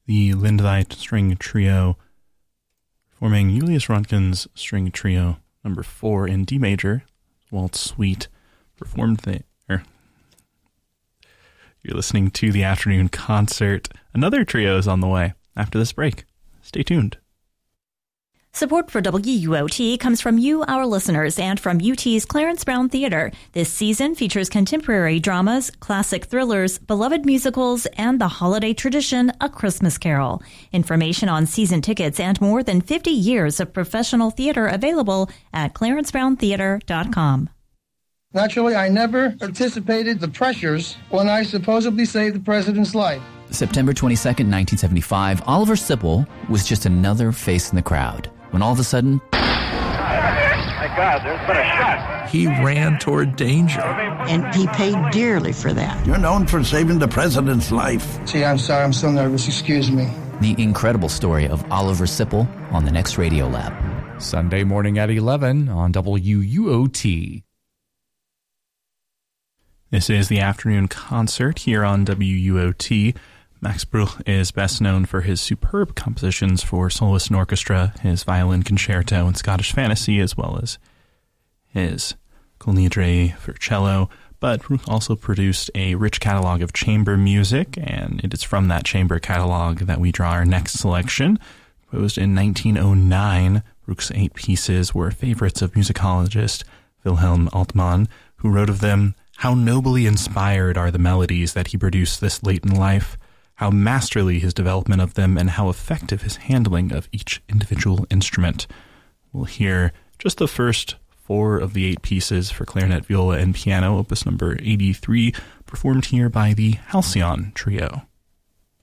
the Lindveit String Trio, forming Julius Röntgen's String Trio number 4 in D major, Waltz Suite, performed there. You're listening to the afternoon concert. Another trio is on the way after this break. Stay tuned. Support for WUOT comes from you, our listeners, and from UT's Clarence Brown Theater. This season features contemporary dramas, classic thrillers, beloved musicals, and the holiday tradition, A Christmas Carol. Information on season tickets and more than 50 years of professional theater available at clarencebrowntheater.com. Naturally, I never anticipated the pressures when I supposedly saved the president's life. September 22nd, 1975, Oliver Sipple was just another face in the crowd, when all of a sudden... My God, there's been a shot. He ran toward danger. And he paid dearly for that. You're known for saving the president's life. Gee, I'm sorry, I'm so nervous. Excuse me. The incredible story of Oliver Sipple on the next Radio Lab. Sunday morning at 11 on WUOT. This is the afternoon concert here on WUOT. Max Bruch is best known for his superb compositions for soloist and orchestra, his violin concerto and Scottish fantasy, as well as his Kol Nidre for cello. But Bruch also produced a rich catalog of chamber music, and it is from that chamber catalog that we draw our next selection. Composed in 1909, Bruch's 8 pieces were favorites of musicologist Wilhelm Altmann, who wrote of them, "How nobly inspired are the melodies that he produced this late in life, how masterly his development of them, and how effective his handling of each individual instrument." We'll hear just the first 4 of the 8 pieces for clarinet, viola, and piano, opus number 83, performed here by the Halcyon Trio.